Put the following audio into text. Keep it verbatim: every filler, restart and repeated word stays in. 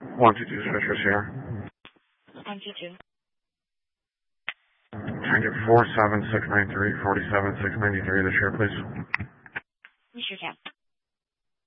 one two two Fisher Sierra. one two two. Try and get four seven six nine three, four seven six nine three this year, please. You sure can.